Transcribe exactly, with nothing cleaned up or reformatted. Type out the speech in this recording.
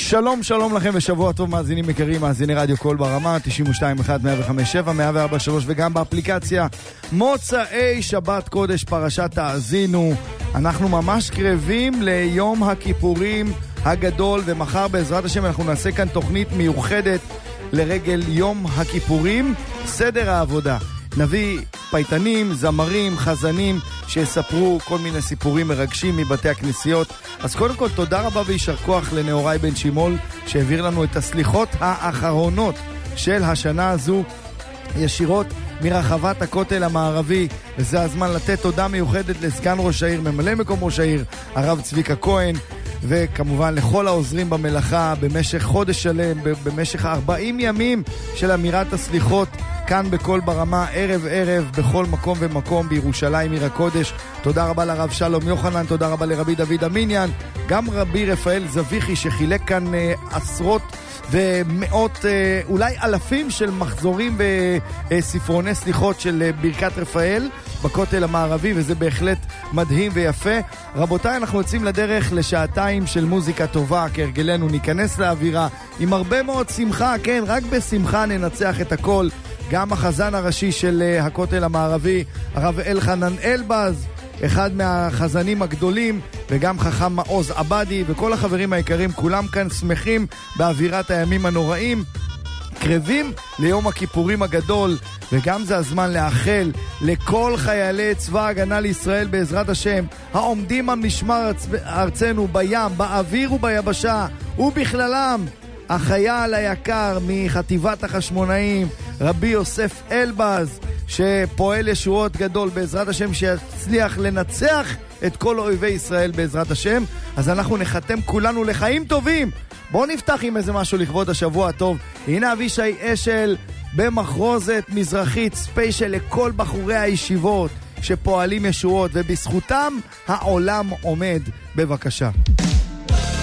שלום שלום לכם ושבוע טוב מאזינים יקרים, מאזיני רדיו קול ברמה תשעים ושתיים אחת מאה וחמש שבע מאה וארבע שלוש וגם באפליקציה. מוצאי שבת קודש פרשת תאזינו, אנחנו ממש קרבים ליום הכיפורים הגדול, ומחר בעזרת השם אנחנו נעשה כאן תוכנית מיוחדת לרגל יום הכיפורים. סדר העבודה, נביא פייטנים, זמרים, חזנים שיספרו כל מיני סיפורים מרגשים מבתי הכנסיות. אז קודם כל תודה רבה וישר כוח לנאורי בן שימול שהעביר לנו את הסליחות האחרונות של השנה הזו ישירות מרחבת הכותל המערבי, וזה הזמן לתת תודה מיוחדת לסגן ראש העיר, ממלא מקום ראש העיר, הרב צביקה כהן, וכמובן לכל העוזרים במלאכה במשך חודש שלם, במשך ארבעים ימים של אמירת הסליחות כאן בכל ברמה, ערב ערב, בכל מקום ומקום בירושלים עיר הקודש. תודה רבה לרב שלום יוחנן, תודה רבה לרבי דוד אמיניאן, גם רבי רפאל זביחי שחילק כאן אה, עשרות ומאות, אה, אולי אלפים של מחזורים וספרוני סליחות של אה, ברכת רפאל בכותל המערבי, וזה בהחלט מדהים ויפה. רבותיי, אנחנו יוצאים לדרך לשעתיים של מוזיקה טובה, כהרגלנו ניכנס לאווירה עם הרבה מאוד שמחה, כן, רק בשמחה ננצח את הכל. גם החזן הראשי של הכותל המערבי, הרב אלחנן אלבז, אחד מהחזנים הגדולים, וגם חכם מעוז עבדי, וכל החברים היקרים, כולם כאן שמחים באווירת הימים הנוראים, קרבים ליום הכיפורים הגדול, וגם זה הזמן לאחל לכל חיילי צבא הגנה לישראל בעזרת השם, העומדים על משמר ארצנו בים, באוויר וביבשה, ובכללם החייל היקר מחטיבת החשמונאים, רבי יוסף אלבז, שפועל ישועות גדול בעזרת השם, שיצליח לנצח את כל אויבי ישראל בעזרת השם. אז אנחנו נחתם כולנו לחיים טובים. בואו נפתח עם איזה משהו לכבוד השבוע הטוב. הנה אבישי אשל במחרוזת מזרחית ספיישל לכל בחורי הישיבות שפועלים ישועות ובזכותם העולם עומד. בבקשה.